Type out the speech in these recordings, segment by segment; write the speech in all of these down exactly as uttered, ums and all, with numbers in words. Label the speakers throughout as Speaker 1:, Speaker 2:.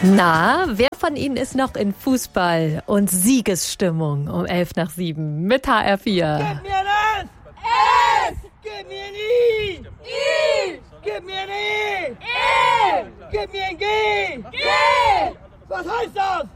Speaker 1: Na, wer von Ihnen ist noch in Fußball- und Siegesstimmung um elf nach sieben mit H R vier?
Speaker 2: Gib mir das! Es! Gib mir ein I! I! Gib mir ein E! E! Gib mir ein G! G! Was heißt das?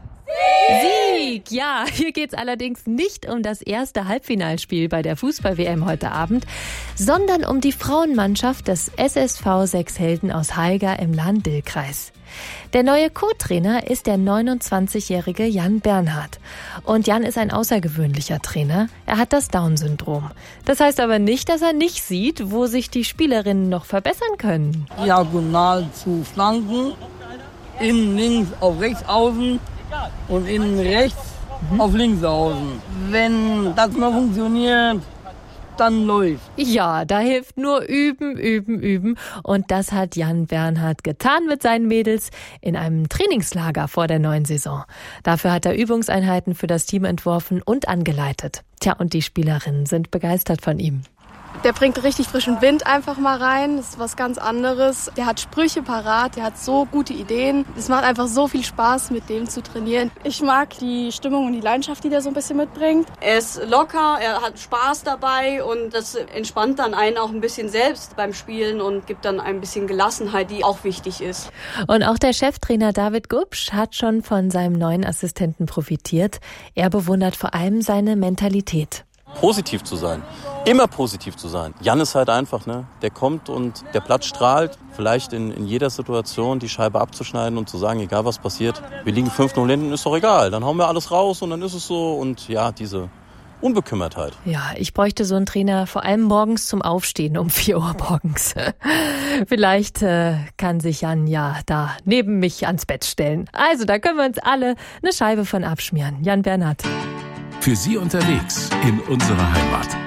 Speaker 1: Sieg! Ja, hier geht's allerdings nicht um das erste Halbfinalspiel bei der Fußball-W M heute Abend, sondern um die Frauenmannschaft des S S V Sechs Helden aus Haiger im Lahn-Dill-Kreis. Der neue Co-Trainer ist der neunundzwanzigjährige Jan Bernhard. Und Jan ist ein außergewöhnlicher Trainer. Er hat das Down-Syndrom. Das heißt aber nicht, dass er nicht sieht, wo sich die Spielerinnen noch verbessern können.
Speaker 2: Diagonal zu Flanken, innen links auf rechts außen und innen rechts mhm. auf links außen. Wenn das mal funktioniert, dann läuft.
Speaker 1: Ja, da hilft nur üben, üben, üben. Und das hat Jan Bernhard getan mit seinen Mädels in einem Trainingslager vor der neuen Saison. Dafür hat er Übungseinheiten für das Team entworfen und angeleitet. Tja, und die Spielerinnen sind begeistert von ihm.
Speaker 3: Der bringt richtig frischen Wind einfach mal rein. Das ist was ganz anderes. Der hat Sprüche parat, der hat so gute Ideen. Es macht einfach so viel Spaß, mit dem zu trainieren.
Speaker 4: Ich mag die Stimmung und die Leidenschaft, die der so ein bisschen mitbringt.
Speaker 5: Er ist locker, er hat Spaß dabei und das entspannt dann einen auch ein bisschen selbst beim Spielen und gibt dann ein bisschen Gelassenheit, die auch wichtig ist.
Speaker 1: Und auch der Cheftrainer David Gubsch hat schon von seinem neuen Assistenten profitiert. Er bewundert vor allem seine Mentalität.
Speaker 6: Positiv zu sein, immer positiv zu sein. Jan ist halt einfach, ne? Der kommt und der Platz strahlt, vielleicht in, in jeder Situation die Scheibe abzuschneiden und zu sagen, egal was passiert, wir liegen fünf null hinten, ist doch egal, dann hauen wir alles raus und dann ist es so und ja, diese Unbekümmertheit.
Speaker 1: Ja, ich bräuchte so einen Trainer vor allem morgens zum Aufstehen um vier Uhr morgens. Vielleicht äh, kann sich Jan ja da neben mich ans Bett stellen. Also, da können wir uns alle eine Scheibe von abschmieren. Jan Bernhard.
Speaker 7: Für Sie unterwegs in unserer Heimat.